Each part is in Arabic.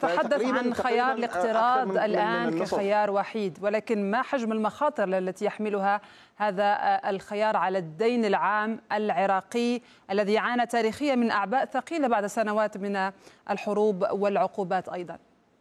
تتحدث عن خيار الاقتراض الآن كخيار وحيد، ولكن ما حجم المخاطر التي يحملها هذا الخيار على الدين العام العراقي الذي عانى تاريخيا من أعباء ثقيلة بعد سنوات من الحروب والعقوبات أيضا؟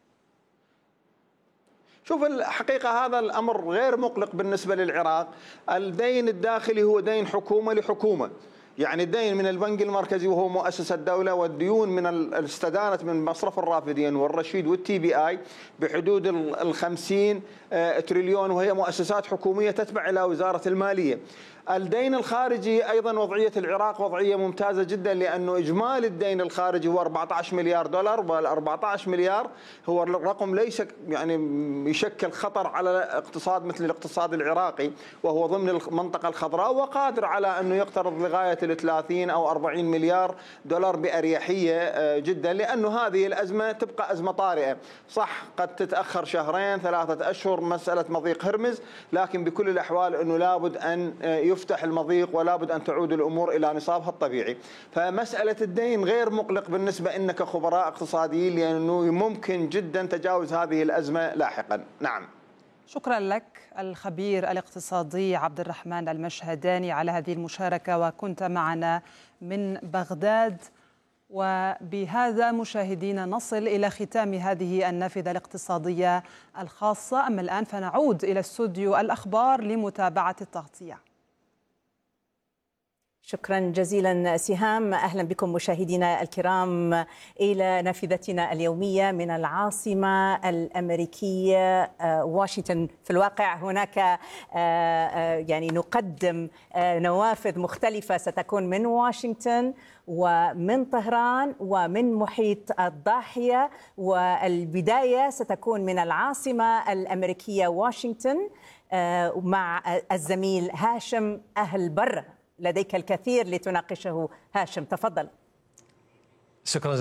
شوف، الحقيقة هذا الأمر غير مقلق بالنسبة للعراق. الدين الداخلي هو دين حكومة لحكومة، يعني الدين من البنك المركزي وهو مؤسسة الدولة، والديون من استدانت من مصرف الرافدين والرشيد والتي بي آي بحدود 50 تريليون، وهي مؤسسات حكومية تتبع إلى وزارة المالية. الدين الخارجي أيضا وضعية العراق وضعية ممتازة جدا، لأنه إجمالي الدين الخارجي هو 14 مليار دولار، وال 14 مليار هو الرقم ليس يعني يشكل خطر على اقتصاد مثل الاقتصاد العراقي، وهو ضمن المنطقة الخضراء وقادر على أنه يقترض لغاية 30 أو 40 مليار دولار بأريحية جدا، لأنه هذه الأزمة تبقى أزمة طارئة. صح قد تتأخر شهرين 3 أشهر مسألة مضيق هرمز، لكن بكل الأحوال أنه لابد أن يفتح المضيق ولا بد أن تعود الأمور إلى نصابها الطبيعي. فمسألة الدين غير مقلق بالنسبة إنك خبراء اقتصاديين، لأنه ممكن جدا تجاوز هذه الأزمة لاحقا. نعم، شكرا لك الخبير الاقتصادي عبد الرحمن المشهداني على هذه المشاركة، وكنت معنا من بغداد. وبهذا مشاهدينا نصل إلى ختام هذه النافذة الاقتصادية الخاصة. أما الآن فنعود إلى استوديو الأخبار لمتابعة التغطية. شكرا جزيلا سهام. أهلا بكم مشاهدينا الكرام إلى نافذتنا اليومية من العاصمة الأمريكية واشنطن. في الواقع هناك يعني نقدم نوافذ مختلفة ستكون من واشنطن ومن طهران ومن محيط الضاحية، والبداية ستكون من العاصمة الأمريكية واشنطن مع الزميل هاشم أهل بر. لديك الكثير لتناقشه هاشم، تفضل. شكرا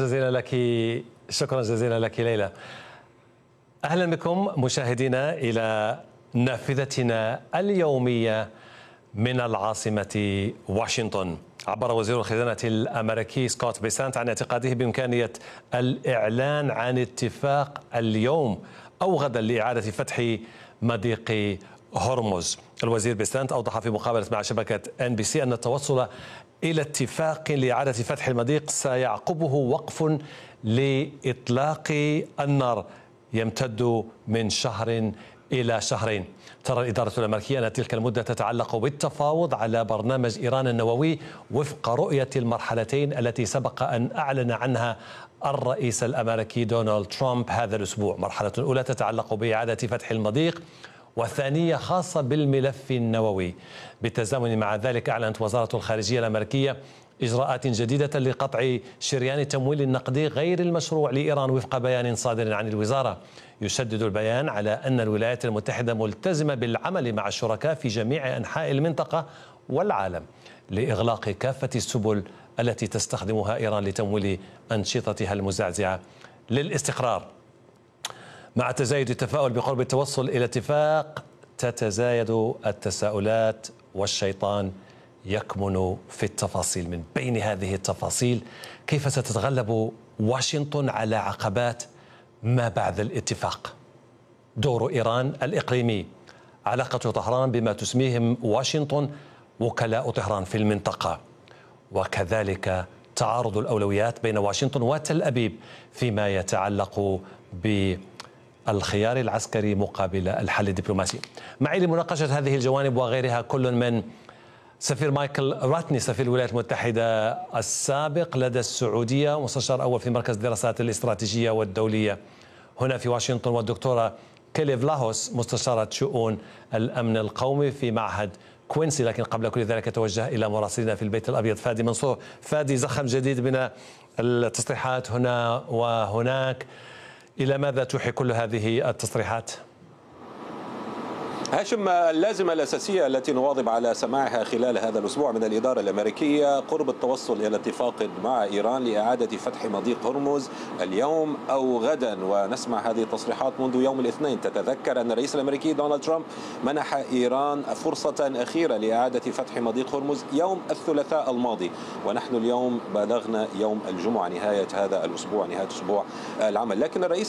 جزيلا لك ليلى. أهلا بكم مشاهدينا إلى نافذتنا اليومية من العاصمة واشنطن. عبر وزير الخزانة الأمريكي سكوت بيسانت عن اعتقاده بإمكانية الإعلان عن اتفاق اليوم أو غدا لإعادة فتح مضيق هرمز. الوزير بيسانت أوضح في مقابلة مع شبكة NBC أن التوصل إلى اتفاق لإعادة فتح المضيق سيعقبه وقف لإطلاق النار يمتد من شهر إلى شهرين. ترى الإدارة الأمريكية أن تلك المدة تتعلق بالتفاوض على برنامج إيران النووي وفق رؤية المرحلتين التي سبق أن أعلن عنها الرئيس الأمريكي دونالد ترامب هذا الأسبوع. مرحلة أولى تتعلق بإعادة فتح المضيق، والثانية خاصة بالملف النووي. بالتزامن مع ذلك أعلنت وزارة الخارجية الأمريكية إجراءات جديدة لقطع شريان التمويل النقدي غير المشروع لإيران وفق بيان صادر عن الوزارة. يشدد البيان على أن الولايات المتحدة ملتزمة بالعمل مع الشركاء في جميع أنحاء المنطقة والعالم لإغلاق كافة السبل التي تستخدمها إيران لتمويل أنشطتها المزعزعة للاستقرار. مع تزايد التفاؤل بقرب التوصل إلى اتفاق تتزايد التساؤلات، والشيطان يكمن في التفاصيل. من بين هذه التفاصيل كيف ستتغلب واشنطن على عقبات ما بعد الاتفاق، دور إيران الإقليمي، علاقة طهران بما تسميهم واشنطن وكلاء طهران في المنطقة، وكذلك تعارض الأولويات بين واشنطن وتل أبيب فيما يتعلق بالخيار العسكري مقابل الحل الدبلوماسي. معي لمناقشة هذه الجوانب وغيرها كل من سفير مايكل راتني سفير الولايات المتحدة السابق لدى السعودية، مستشار أول في مركز الدراسات الاستراتيجية والدولية هنا في واشنطن، والدكتورة كيلي فلاهوس مستشارة شؤون الأمن القومي في معهد كوينسي. لكن قبل كل ذلك أتوجه إلى مراسلنا في البيت الأبيض فادي منصور. فادي، زخم جديد من التصريحات هنا وهناك، إلى ماذا توحي كل هذه التصريحات؟ هاشم، اللازمة الأساسية التي نواظب على سماعها خلال هذا الأسبوع من الإدارة الأمريكية قرب التوصل إلى اتفاق مع إيران لإعادة فتح مضيق هرمز اليوم أو غدا، ونسمع هذه التصريحات منذ يوم الاثنين. تتذكر أن الرئيس الأمريكي دونالد ترامب منح إيران فرصة أخيرة لإعادة فتح مضيق هرمز يوم الثلاثاء الماضي، ونحن اليوم بلغنا يوم الجمعة نهاية هذا الأسبوع، نهاية أسبوع العمل. لكن الرئيس